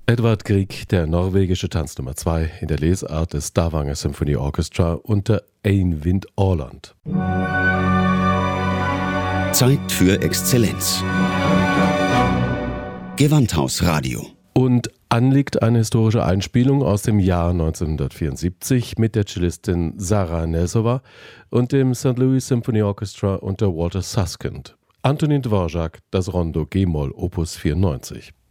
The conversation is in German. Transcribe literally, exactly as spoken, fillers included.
Edvard Grieg, der norwegische Tanz Nummer zwei in der Lesart des Stavanger Symphony Orchestra unter Ein Wind Åland. Zeit für Exzellenz. Gewandhausradio. Und an liegt eine historische Einspielung aus dem Jahr neunzehnhundertvierundsiebzig mit der Cellistin Sarah Nesova und dem Saint Louis Symphony Orchestra unter Walter Susskind. Antonin Dvorak, das Rondo G-Moll, Opus vierundneunzig.